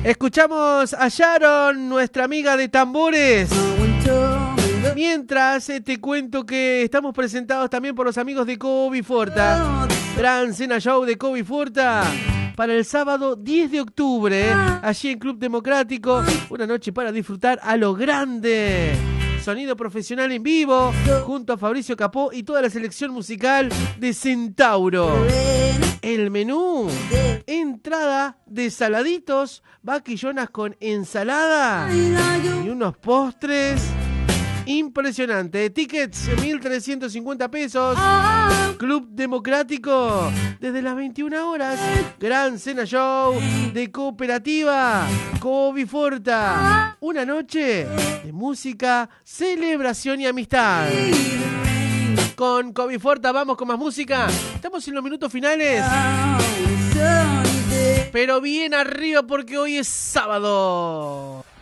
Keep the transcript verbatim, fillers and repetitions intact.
Escuchamos a Sharon, nuestra amiga de tambores. Mientras eh, te cuento que estamos presentados también por los amigos de Kobe Forta. Gran cena show de Kobe Forta para el sábado diez de octubre, eh, allí en Club Democrático. Una noche para disfrutar a lo grande. Sonido profesional en vivo, junto a Fabricio Capó y toda la selección musical de Centauro. El menú, entrada de saladitos, vaquillonas con ensalada y unos postres impresionantes. Tickets, mil trescientos cincuenta pesos. Club Democrático, desde las veintiuna horas. Gran cena show de cooperativa Kobe Forta. Una noche de música, celebración y amistad. Con Kobe Forta vamos con más música. Estamos en los minutos finales, pero bien arriba porque hoy es sábado.